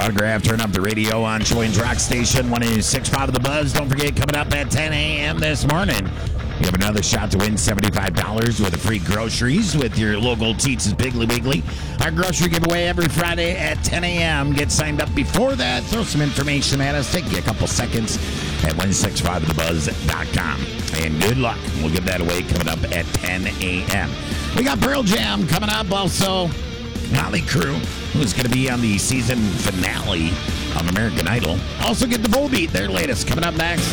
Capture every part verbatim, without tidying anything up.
autograph. Turn up the radio on Sheboygan's Rock Station, one oh six point five of The Buzz. Don't forget, coming up at ten a.m. this morning, you have another shot to win seventy-five dollars with a free groceries with your local Teats' Piggly Wiggly. Our grocery giveaway every Friday at ten a.m. Get signed up before that. Throw some information at us. Take you a couple seconds at one six five of the buzz dot com. And good luck. We'll give that away coming up at ten a.m. We got Pearl Jam coming up. Also, Molly Crew, who's going to be on the season finale of American Idol. Also get the Volbeat, their latest, coming up next.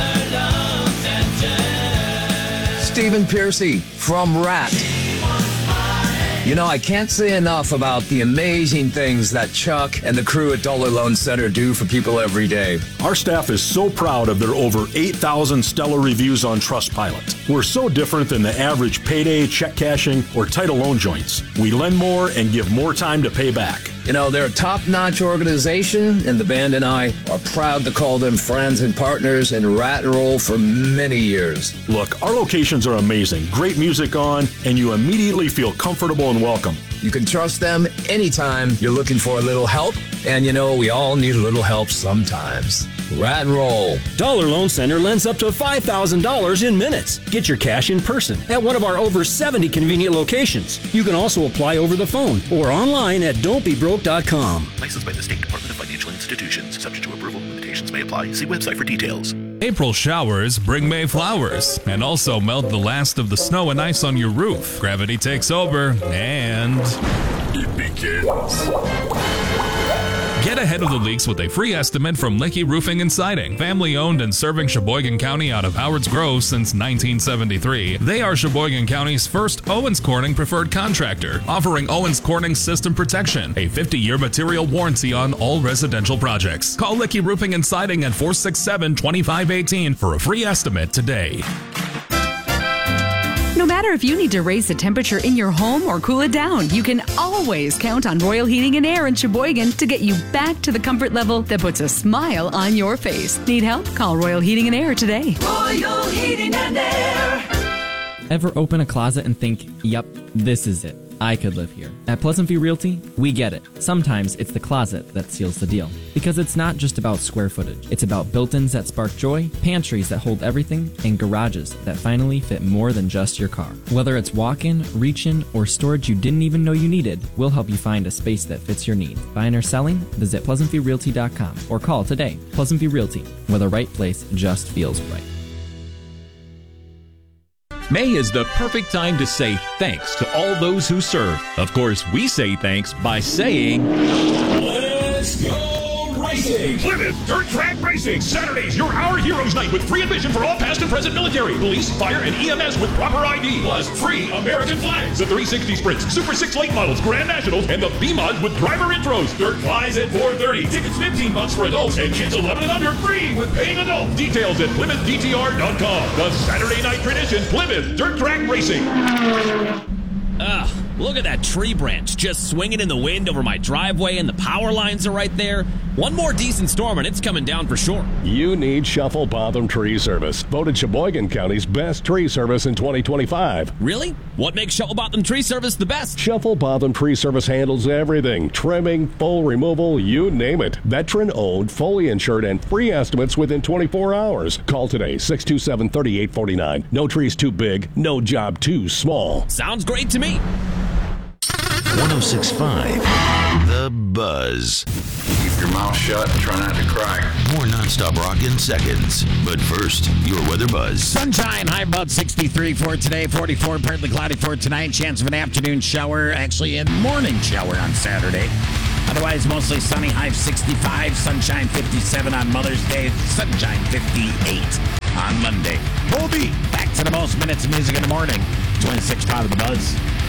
Stephen Piercy from Rat. You know, I can't say enough about the amazing things that Chuck and the crew at Dollar Loan Center do for people every day. Our staff is so proud of their over eight thousand stellar reviews on Trustpilot. We're so different than the average payday, check cashing, or title loan joints. We lend more and give more time to pay back. You know, they're a top-notch organization, and the band and I are proud to call them friends and partners in Rat and Roll for many years. Look, our locations are amazing. Great music on, and you immediately feel comfortable and welcome. You can trust them anytime you're looking for a little help, and you know, we all need a little help sometimes. Rat and Roll. Dollar Loan Center lends up to five thousand dollars in minutes. Get your cash in person at one of our over seventy convenient locations. You can also apply over the phone or online at don't be broke dot com. Licensed by the State Department of Financial Institutions. Subject to approval. Limitations may apply. See website for details. April showers bring May flowers and also melt the last of the snow and ice on your roof. Gravity takes over and it begins. Get ahead of the leaks with a free estimate from Licky Roofing and Siding. Family owned and serving Sheboygan County out of Howard's Grove since nineteen seventy-three. They are Sheboygan County's first Owens Corning preferred contractor, offering Owens Corning System Protection, a fifty-year material warranty on all residential projects. Call Licky Roofing and Siding at four six seven, two five one eight for a free estimate today. No matter if you need to raise the temperature in your home or cool it down, you can always count on Royal Heating and Air in Sheboygan to get you back to the comfort level that puts a smile on your face. Need help? Call Royal Heating and Air today. Royal Heating and Air. Ever open a closet and think, yep, this is it. I could live here. At Pleasant View Realty, we get it. Sometimes it's the closet that seals the deal. Because it's not just about square footage. It's about built-ins that spark joy, pantries that hold everything, and garages that finally fit more than just your car. Whether it's walk-in, reach-in, or storage you didn't even know you needed, we'll help you find a space that fits your needs. Buying or selling? Visit pleasant view realty dot com or call today. Pleasant View Realty, where the right place just feels right. May is the perfect time to say thanks to all those who serve. Of course, we say thanks by saying, Let's go racing! Plymouth Dirt Track Racing! Saturdays, your Our Heroes Night with free admission for all past and present military, police, fire, and E M S with proper I D, plus free American flags. The three sixty Sprints, Super six Late Models, Grand Nationals, and the B-Mods with driver intros. Dirt flies at four thirty. Tickets fifteen bucks for adults, and kids eleven and under free with paying adults. Details at plymouth d t r dot com. The Saturday night tradition, Plymouth Dirt Track Racing. Ugh, look at that tree branch just swinging in the wind over my driveway, and the power lines are right there. One more decent storm and it's coming down for sure. You need Shuffle Botham Tree Service. Voted Sheboygan County's best tree service in twenty twenty-five. Really? What makes Shuffle Botham Tree Service the best? Shuffle Botham Tree Service handles everything. Trimming, full removal, you name it. Veteran-owned, fully insured, and free estimates within twenty-four hours. Call today, six two seven, three eight four nine. No tree's too big, no job too small. Sounds great to me. one oh six point five The Buzz. Keep your mouth shut and try not to cry. More nonstop rock in seconds. But first, your weather buzz. Sunshine, high about sixty-three for today, forty-four, partly cloudy for tonight. Chance of an afternoon shower, actually a morning shower on Saturday. Otherwise, mostly sunny, high of sixty-five. Sunshine, fifty-seven on Mother's Day. Sunshine, fifty-eight on Monday. Bobby, back to the most minutes of music in the morning. twenty-six point five of The Buzz.